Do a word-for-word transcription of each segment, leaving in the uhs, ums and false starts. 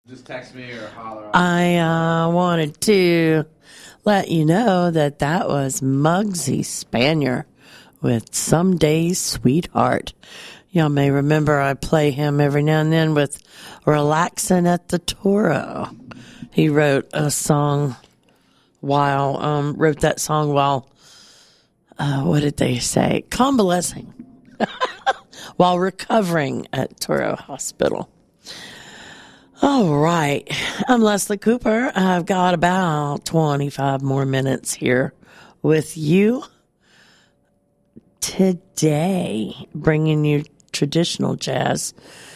Just text me or holler. I uh, wanted to let you know that that was Muggsy Spanier with Someday's Sweetheart. Y'all may remember I play him every now and then with Relaxin' at the Toro. He wrote a song while, um, wrote that song while, uh, what did they say? Convalescing. While recovering at Toro Hospital. All right. I'm Leslie Cooper. I've got about twenty-five more minutes here with you today, bringing you traditional jazz.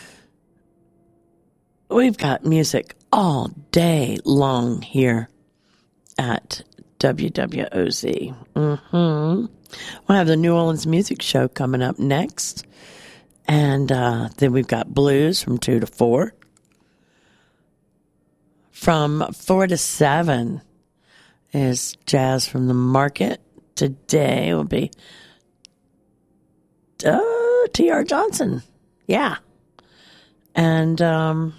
We've got music all day long here at W W O Z. Mm-hmm. We'll have the New Orleans Music Show coming up next. And uh, then we've got blues from two to four. From four to seven is jazz from the market. Today will be uh, T R Johnson. Yeah. And um,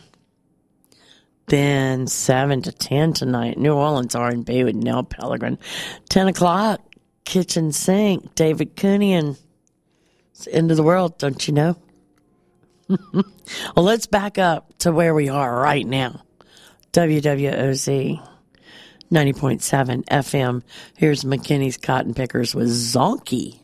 then seven to ten tonight, New Orleans R and B with Nell Pellegrin. ten o'clock, Kitchen Sink, David Cooney. It's the end of the world, don't you know? Well, let's back up to where we are right now. W W O Z ninety point seven F M. Here's McKinney's Cotton Pickers with Zonky.